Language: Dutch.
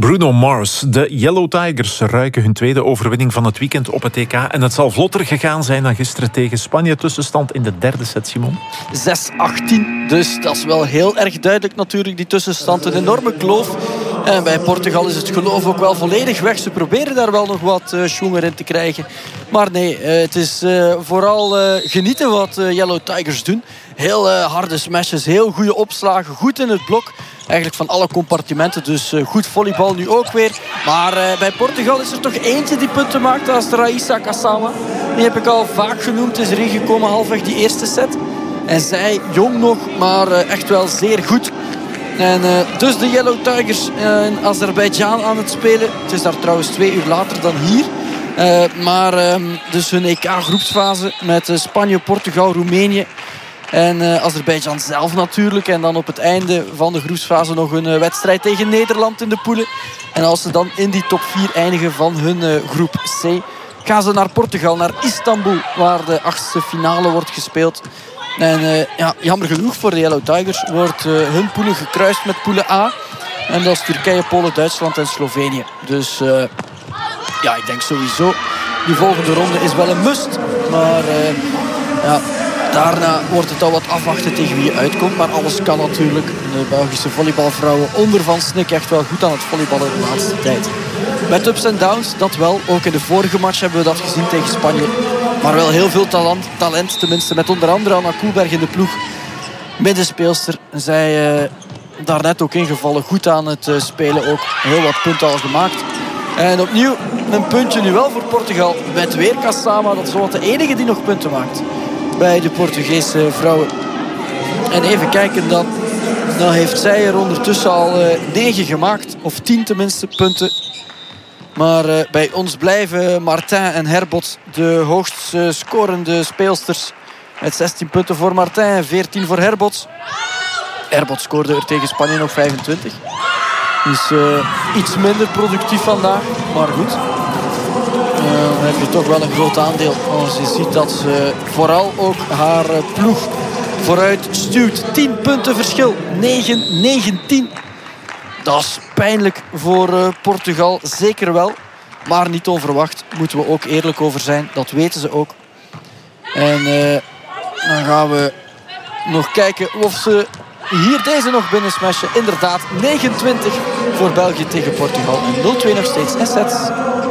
Bruno Mars. De Yellow Tigers ruiken hun tweede overwinning van het weekend op het EK. En het zal vlotter gegaan zijn dan gisteren tegen Spanje. Tussenstand in de derde set, Simon. 6-18. Dus dat is wel heel erg duidelijk natuurlijk, die tussenstand. Een enorme kloof. En bij Portugal is het geloof ook wel volledig weg. Ze proberen daar wel nog wat schoenger in te krijgen. Maar nee, het is vooral genieten wat Yellow Tigers doen. Heel harde smashes, heel goede opslagen. Goed in het blok. Eigenlijk van alle compartimenten. Dus goed volleybal nu ook weer. Maar bij Portugal is er toch eentje die punten maakt. Dat is Raissa Kassama. Die heb ik al vaak genoemd. Is erin gekomen halfweg die eerste set. En zij, jong nog, maar echt wel zeer goed. En dus de Yellow Tigers in Azerbeidzjan aan het spelen. Het is daar trouwens 2 uur later dan hier. Maar dus hun EK-groepsfase met Spanje, Portugal, Roemenië. En Azerbeidzjan zelf natuurlijk. En dan op het einde van de groepsfase nog een wedstrijd tegen Nederland in de poelen. En als ze dan in die top 4 eindigen van hun groep C, gaan ze naar Portugal, naar Istanbul, waar de 8e finale wordt gespeeld. En jammer genoeg voor de Yellow Tigers wordt hun poelen gekruist met poelen A. En dat is Turkije, Polen, Duitsland en Slovenië. Dus ik denk sowieso, die volgende ronde is wel een must. Maar daarna wordt het al wat afwachten tegen wie je uitkomt. Maar alles kan natuurlijk. De Belgische volleybalvrouwen onder Van Snik echt wel goed aan het volleyballen de laatste tijd. Met ups en downs, dat wel. Ook in de vorige match hebben we dat gezien tegen Spanje. Maar wel heel veel talent tenminste. Met onder andere Anna Koelberg in de ploeg. Middenspeelster. Zij daarnet ook ingevallen. Goed aan het spelen ook. Heel wat punten al gemaakt. En opnieuw een puntje nu wel voor Portugal. Met weer Kassama. Dat is wel de enige die nog punten maakt bij de Portugese vrouwen. En even kijken dan. Dan heeft zij er ondertussen al 9 gemaakt. Of 10 tenminste punten. Maar bij ons blijven Martin en Herbots de hoogst scorende speelsters. Met 16 punten voor Martin en 14 voor Herbots. Herbots scoorde er tegen Spanje nog 25. Dus iets minder productief vandaag. Maar goed. Dan heb je toch wel een groot aandeel. Als je ziet dat ze vooral ook haar ploeg vooruit stuwt. 10 punten verschil. 9-19. Dat is pijnlijk voor Portugal. Zeker wel. Maar niet onverwacht. Moeten we ook eerlijk over zijn. Dat weten ze ook. En dan gaan we nog kijken of ze hier deze nog binnen smashen. Inderdaad, 29 voor België tegen Portugal. En 0-2 nog steeds in sets.